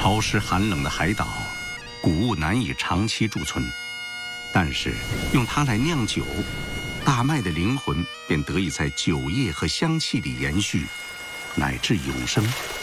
潮湿寒冷的海岛，谷物难以长期贮存，但是用它来酿酒，大麦的灵魂便得以在酒液和香气里延续，乃至永生。